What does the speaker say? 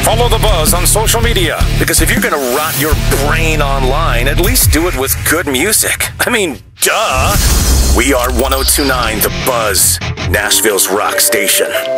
Follow The Buzz on social media, because if you're gonna rot your brain online, at least do it with good music. I mean, duh! We are 102.9 The Buzz, Nashville's rock station.